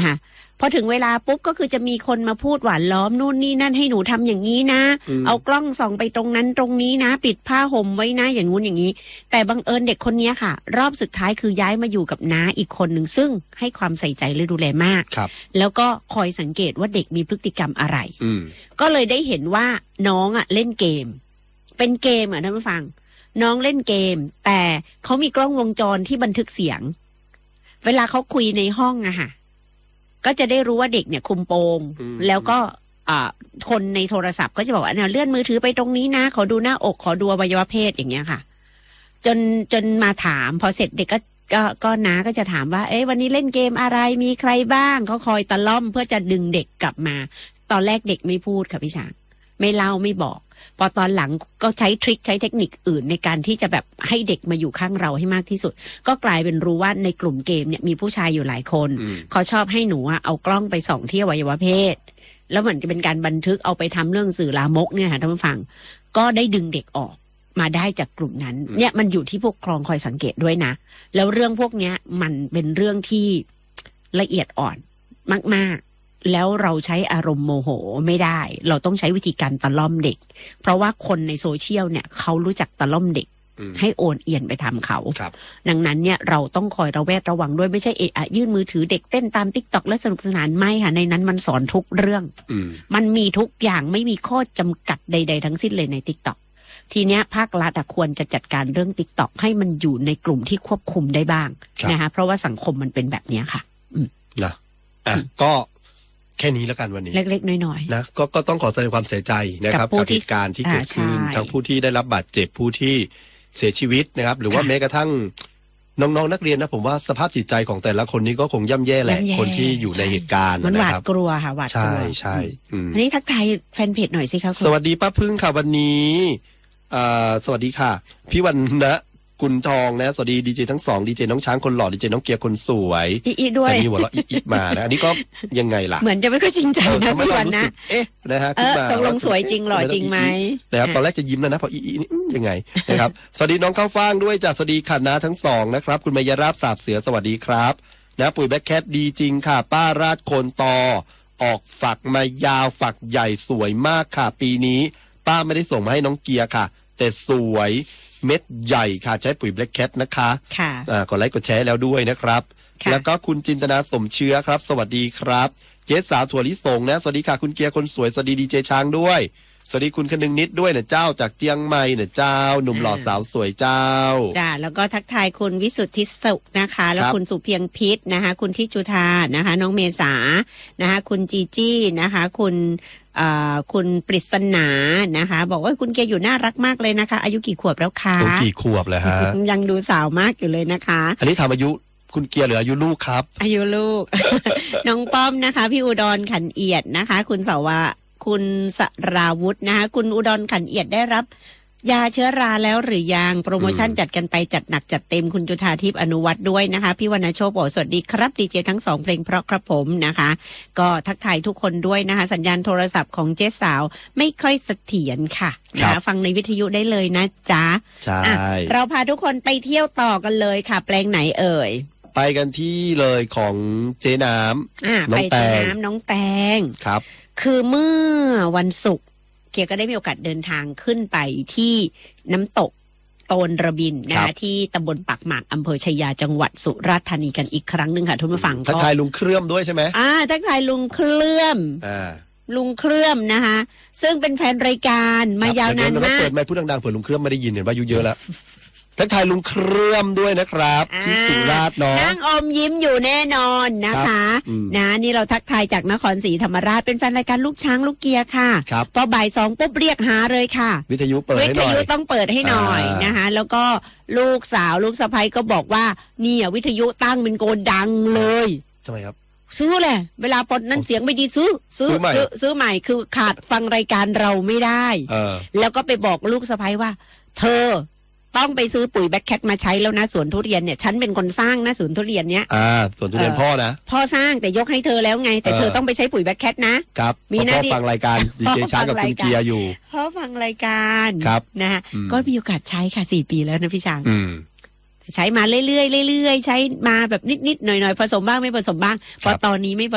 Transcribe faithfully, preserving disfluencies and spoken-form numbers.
ค่ะพอถึงเวลาปุ๊บก็คือจะมีคนมาพูดหวานล้อมนู่นนี่นั่นให้หนูทำอย่างนี้นะเอากล้องส่องไปตรงนั้นตรงนี้นะปิดผ้าห่มไว้นะอย่างงู้นอย่างนี้แต่บังเอิญเด็กคนนี้ค่ะรอบสุดท้ายคือย้ายมาอยู่กับน้าอีกคนหนึ่งซึ่งให้ความใส่ใจและดูแลมากแล้วก็คอยสังเกตว่าเด็กมีพฤติกรรมอะไรก็เลยได้เห็นว่าน้องอ่ะเล่นเกมเป็นเกมอ่ะท่านผู้ฟังน้องเล่นเกมแต่เขามีกล้องวงจรที่บันทึกเสียงเวลาเขาคุยในห้องอะค่ะก็จะได้รู้ว่าเด็กเนี่ยคุมโปงแล้วก็คนในโทรศัพท์ก็จะบอกว่าเลื่อนมือถือไปตรงนี้นะขอดูหน้าอกขอดูอวัยวะเพศอย่างเงี้ยค่ะจนจนมาถามพอเสร็จเด็กก็ก็ก็น้าก็จะถามว่าเอ๊ะวันนี้เล่นเกมอะไรมีใครบ้างเขาคอยตะล่อมเพื่อจะดึงเด็กกลับมาตอนแรกเด็กไม่พูดค่ะพี่ช้างไม่เล่าไม่บอกพอตอนหลังก็ใช้ทริคใช้เทคนิคอื่นในการที่จะแบบให้เด็กมาอยู่ข้างเราให้มากที่สุดก็กลายเป็นรู้ว่าในกลุ่มเกมเนี่ยมีผู้ชายอยู่หลายคนเขาชอบให้หนูเอากล้องไปส่องที่อวัยวะเพศแล้วเหมือนจะเป็นการบันทึกเอาไปทำเรื่องสื่อลามกเนี่ยค่ะท่านผู้ฟังก็ได้ดึงเด็กออกมาได้จากกลุ่มนั้นเนี่ยมันอยู่ที่ผู้ปกครองคอยสังเกตด้วยนะแล้วเรื่องพวกเนี้ยมันเป็นเรื่องที่ละเอียดอ่อนมากๆแล้วเราใช้อารมณ์โมโหไม่ได้เราต้องใช้วิธีการตะล่อมเด็กเพราะว่าคนในโซเชียลเนี่ยเขารู้จักตะล่อมเด็กให้โอนเอียนไปทำเขาดังนั้นเนี่ยเราต้องคอยระแวดระวังด้วยไม่ใช่เอะอะยื่นมือถือเด็กเต้นตาม TikTok และสนุกสนานไม่ค่ะในนั้นมันสอนทุกเรื่องมันมีทุกอย่างไม่มีข้อจำกัดใดๆทั้งสิ้นเลยใน TikTok ทีเนี้ยภาครัฐควรจะจัดการเรื่อง TikTok ให้มันอยู่ในกลุ่มที่ควบคุมได้บ้างนะคะเพราะว่าสังคมมันเป็นแบบนี้ค่ะนะอ่ะก็แค่นี้แล้วกันวันนี้เล็กๆน้อยๆนะก็ก็ต้องขอแสดงความเสียใจนะครับกับเหตุการณ์ที่เกิดขึ้นทั้งผู้ที่ได้รับบาดเจ็บผู้ที่เสียชีวิตนะครับหรือว่าแม้กระทั่งน้องๆนักเรียนนะผมว่าสภาพจิตใจของแต่ละคนนี้ก็คงย่ำแย่แหละคนที่อยู่ในเหตุการณ์มันหวาดนะครับกลัวค่ะหวาดกลัวใช่ใช่อันนี้ทักทายแฟนเพจหน่อยสิคะสวัสดีป้าพึ่งค่ะวันนี้อ่าสวัสดีค่ะพี่วันนะกุลทองนะสวัสดีดีเจทั้งสองดีเจน้องช้างคนหล่อดีเจน้องเกียร์คนสวยอีๆด้วยแต่มีหัวเราะอีๆมานะอันนี้ก็ยังไงล่ะเหมือนจะไม่ค่อยจริงใจนะพี่วันนะเอ๊ะนะฮะขึ้นมาตกลงสวยจริงหล่อจริงไหมนะครับตอนแรกจะยิ้มแล้วนะพออีๆนี่ยังไงนะครับสวัสดีน้องข้าวฟ่างด้วยจ้ะสวัสดีค่ะนะทั้งสองนะครับคุณมายราบสาบเสือสวัสดีครับนะปุ๋ยแบล็คแคทดีจริงค่ะป้าราดโคนตอออกฝักมายาวฝักใหญ่สวยมากค่ะปีนี้ป้าไม่ได้ส่งมาให้น้องเกียร์ค่ะแต่สวยเม็ดใหญ่ค่ะใช้ปุ๋ย Black Cat นะคะค่ะอ่ากดไลค์กดแชร์แล้วด้วยนะครับแล้วก็คุณจินตนาสมเชื้อครับสวัสดีครับเจ๊สาวถั่วลิสงนะสวัสดีค่ะคุณเกียร์คนสวยสวัสดีดีเจช้างด้วยสวัสดีคุณคนึงนิดด้วยนะเจ้าจากเจียงใหม่นะเจ้าหนุ่มหล่อสาวสวยเจ้าจ้าแล้วก็ทักทายคุณวิสุทธิสุขนะคะแล้วคุณสุเพียงพิษนะคะคุณทิจุธานะคะน้องเมษานะคะคุณจีจี้นะคะคุณคุณปริศนานะคะบอกว่าคุณเกียร์อยู่น่ารักมากเลยนะคะอายุกี่ขวบแล้วคะกี่ขวบเลยฮะยังดูสาวมากอยู่เลยนะคะอันนี้ทำอายุคุณเกียร์หรืออายุลูกครับอายุลูก น้องป้อมนะคะพี่อุดรขันเอียดนะคะคุณสาวาคุณสราวุธนะคะคุณอุดรขันเอียดได้รับยาเชื้อราแล้วหรือยังโปรโมชั่นจัดกันไปจัดหนักจัดเต็มคุณจุธาทิพย์อนุวัฒน์ด้วยนะคะพี่วรรณโชคบอกสวัสดีครับดีเจทั้งสองเพลงเพราะครับผมนะคะก็ทักทายทุกคนด้วยนะคะสัญญาณโทรศัพท์ของเจ๊สาวไม่ค่อยเสถียรค่ะนะฟังในวิทยุได้เลยนะจ๊ะใช่เราพาทุกคนไปเที่ยวต่อกันเลยค่ะแปลงไหนเอ่ยไปกันที่เลยของเจ๊น้ำน้องแตงน้องแตงครับคือเมื่อวันศุกร์เกียร์ก็ได้มีโอกาสเดินทางขึ้นไปที่น้ำตกโตนระบินนะคะที่ตำบลปากหมากอำเภอชัยยาจังหวัดสุราษฎร์ธานีกันอีกครั้งหนึ่งค่ะทุกผู้ฟังทักทายลุงเคลื่อมด้วยใช่ไหมอ่าทักทายลุงเคลื่อมอ่าลุงเคลื่อมนะคะซึ่งเป็นแฟนรายการมายาวนานมากเปิดไมค์พูดดังๆเผื่อลุงเคลื่อมไม่ได้ยินเห็นว่าอายุเยอะแล้วทักทายลุงเคลื่อมด้วยนะครับที่สุราษฎร์เนาะนั่งอมยิ้มอยู่แน่นอนนะคะนะนี่เราทักทายจากนครศรีธรรมราชเป็นแฟนรายการลูกช้างลูกเกียร์ค่ะพอบ่ายสองปุ๊บเรียกหาเลยค่ะวิทยุเปิดให้หน่อยวิทยุต้องเปิดให้หน่อยนะคะแล้วก็ลูกสาวลูกสะใภ้ก็บอกว่าเนี่ยวิทยุตั้งเป็นโกนดังเลยทำไมครับซื้อแหละเวลาพอนั้นเสียงไม่ดีซื้อซื้อซื้อซื้อใหม่คือขาดฟังรายการเราไม่ได้แล้วก็ไปบอกลูกสะใภ้ว่าเธอต้องไปซื้อปุ๋ยแบล็คแคทมาใช้แล้วนะสวนทุเรียนเนี่ยฉันเป็นคนสร้างนะสวนทุเรียนเนี้ยอ่าสวนทุเรียนพ่อนะพ่อสร้างแต่ยกให้เธอแล้วไงแต่เธอต้องไปใช้ปุ๋ยแบล็คแคทนะครับมีหน้าที่ฟังรายการดีเจช้างกับคุณเกียร์อยู่พ่อฟังรายการครับนะฮะก็มีโอกาสใช้ค่ะสี่ปีแล้วนะพี่ช้างใช้มาเรื่อยๆเรื่อยๆใช้มาแบบนิดๆหน่อยๆผสมบ้างไม่ผสมบ้างพอตอนนี้ไม่ผ